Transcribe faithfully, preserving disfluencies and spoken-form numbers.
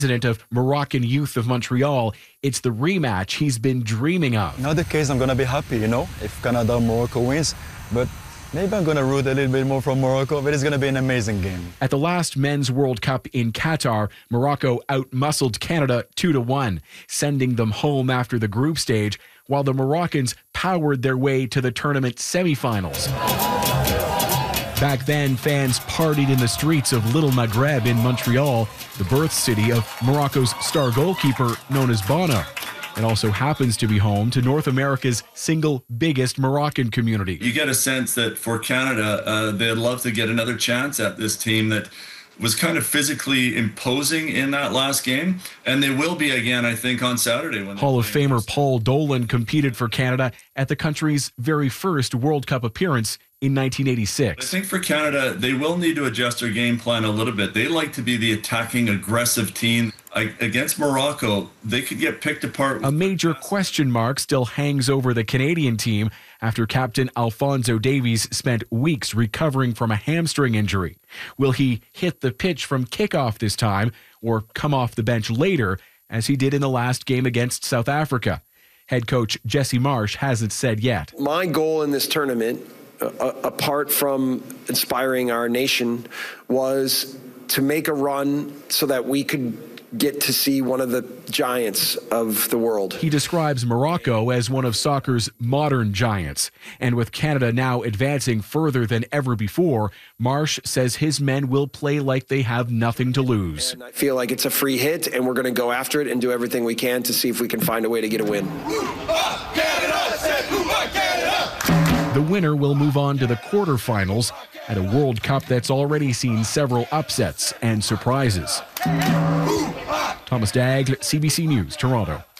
President of Moroccan Youth of Montreal, it's the rematch he's been dreaming of. In other case, I'm going to be happy, you know, if Canada or Morocco wins, but maybe I'm going to root a little bit more for Morocco, but it's going to be an amazing game. At the last Men's World Cup in Qatar, Morocco outmuscled Canada two to one, sending them home after the group stage, while the Moroccans powered their way to the tournament semifinals. Back then, fans partied in the streets of Little Maghreb in Montreal, the birth city of Morocco's star goalkeeper known as Bono. It also happens to be home to North America's single biggest Moroccan community. You get a sense that for Canada, uh, they'd love to get another chance at this team that was kind of physically imposing in that last game, and they will be again, I think, on Saturday. When Hall of Famer Paul Dolan competed for Canada at the country's very first World Cup appearance in nineteen eighty-six. I think for Canada, they will need to adjust their game plan a little bit. They like to be the attacking, aggressive team. I, against Morocco, they could get picked apart. A major question mark still hangs over the Canadian team after captain Alphonso Davies spent weeks recovering from a hamstring injury. Will he hit the pitch from kickoff this time or come off the bench later, as he did in the last game against South Africa? Head coach Jesse Marsch hasn't said yet. My goal in this tournament, uh, apart from inspiring our nation, was to make a run so that we could get to see one of the giants of the world. He describes Morocco as one of soccer's modern giants. And with Canada now advancing further than ever before, Marsch says his men will play like they have nothing to lose. And I feel like it's a free hit, and we're going to go after it and do everything we can to see if we can find a way to get a win. The winner will move on to the quarterfinals at a World Cup that's already seen several upsets and surprises. Thomas Daigle, C B C News, Toronto.